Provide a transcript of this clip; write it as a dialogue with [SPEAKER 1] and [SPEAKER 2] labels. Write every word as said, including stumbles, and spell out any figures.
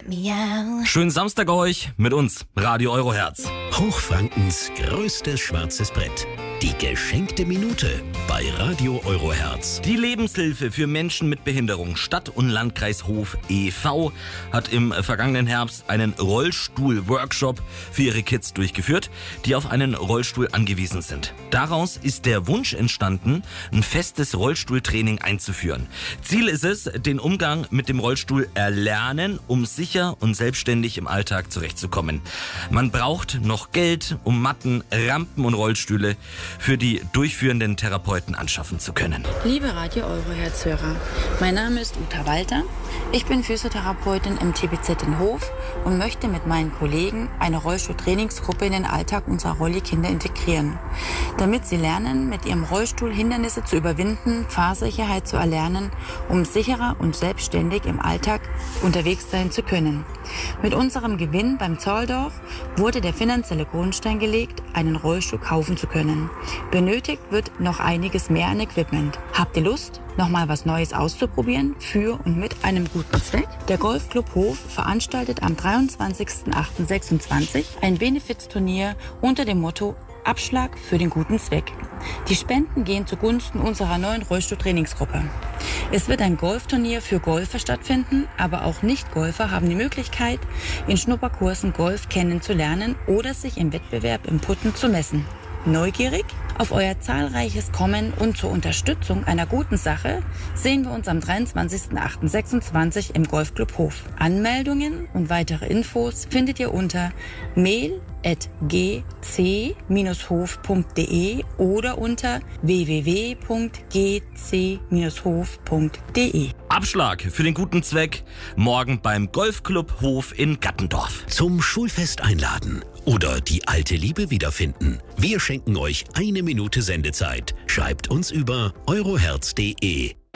[SPEAKER 1] Miau.
[SPEAKER 2] Schönen Samstag euch mit uns, Radio Euroherz.
[SPEAKER 3] Hochfrankens größtes schwarzes Brett. Die geschenkte Minute bei Radio Euroherz.
[SPEAKER 2] Die Lebenshilfe für Menschen mit Behinderung Stadt- und Landkreis Hof e V hat im vergangenen Herbst einen Rollstuhl-Workshop für ihre Kids durchgeführt, die auf einen Rollstuhl angewiesen sind. Daraus ist der Wunsch entstanden, ein festes Rollstuhltraining einzuführen. Ziel ist es, den Umgang mit dem Rollstuhl erlernen, um sicher und selbstständig im Alltag zurechtzukommen. Man braucht noch Geld, um Matten, Rampen und Rollstühle für die durchführenden Therapeuten anschaffen zu können.
[SPEAKER 4] Liebe Radio Euroherz-Hörer, mein Name ist Uta Walter. Ich bin Physiotherapeutin im T B Z in Hof und möchte mit meinen Kollegen eine Rollstuhl-Trainingsgruppe in den Alltag unserer Rolli-Kinder integrieren, damit sie lernen, mit ihrem Rollstuhl Hindernisse zu überwinden, Fahrsicherheit zu erlernen, um sicherer und selbstständig im Alltag unterwegs sein zu können. Mit unserem Gewinn beim Zoldorf wurde der finanzielle Grundstein gelegt, einen Rollstuhl kaufen zu können. Benötigt wird noch einiges mehr an Equipment. Habt ihr Lust, noch mal was Neues auszuprobieren für und mit einem guten Zweck? Der Golfclub Hof veranstaltet am dreiundzwanzigsten achten sechsundzwanzig ein Benefizturnier unter dem Motto Abschlag für den guten Zweck. Die Spenden gehen zugunsten unserer neuen Rollstuhl-Trainingsgruppe. Es wird ein Golfturnier für Golfer stattfinden, aber auch Nicht-Golfer haben die Möglichkeit, in Schnupperkursen Golf kennenzulernen oder sich im Wettbewerb im Putten zu messen. Neugierig auf euer zahlreiches Kommen und zur Unterstützung einer guten Sache sehen wir uns am dreiundzwanzigsten achten sechsundzwanzig im Golfclub Hof. Anmeldungen und weitere Infos findet ihr unter mail at g c dash hof punkt d e oder unter w w w punkt g c dash hof punkt d e.
[SPEAKER 2] Abschlag für den guten Zweck morgen beim Golfclub Hof in Gattendorf.
[SPEAKER 3] Zum Schulfest einladen oder die alte Liebe wiederfinden. Wir schenken euch eine Minute Sendezeit. Schreibt uns über euroherz punkt d e.